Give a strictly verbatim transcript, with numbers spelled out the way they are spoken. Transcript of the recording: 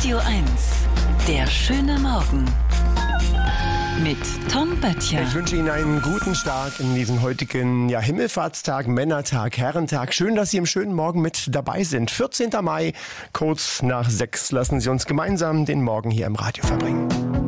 Radio eins, der schöne Morgen mit Tom Böttcher. Ich wünsche Ihnen einen guten Start in diesen heutigen ja, Himmelfahrtstag, Männertag, Herrentag. Schön, dass Sie im schönen Morgen mit dabei sind. vierzehnten Mai, kurz nach sechs. Lassen Sie uns gemeinsam den Morgen hier im Radio verbringen.